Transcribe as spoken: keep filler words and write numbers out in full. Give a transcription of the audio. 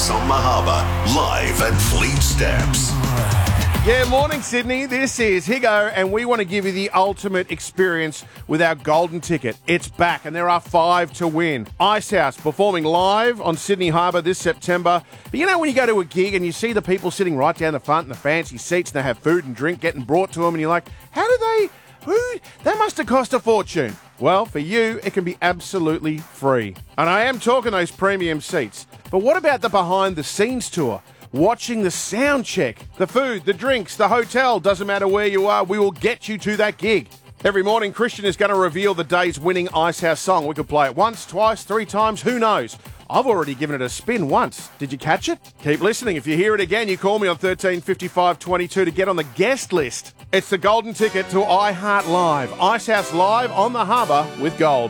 Icehouse on the Harbour, live at Fleet Steps. Yeah, morning Sydney. This is Higo, and we want to give you the ultimate experience with our golden ticket. It's back, and there are five to win. Icehouse performing live on Sydney Harbour this September. But you know when you go to a gig and you see the people sitting right down the front in the fancy seats and they have food and drink getting brought to them, and you're like, how do they... Who? That must have cost a fortune. Well, for you, it can be absolutely free. And I am talking those premium seats. But what about the behind-the-scenes tour? Watching the sound check, the food, the drinks, the hotel, doesn't matter where you are, we will get you to that gig. Every morning, Christian is going to reveal the day's winning Icehouse song. We could play it once, twice, three times, who knows? I've already given it a spin once. Did you catch it? Keep listening. If you hear it again, you call me on thirteen fifty-five twenty-two to get on the guest list. It's the golden ticket to iHeart Live. Icehouse Live on the Harbour with Gold.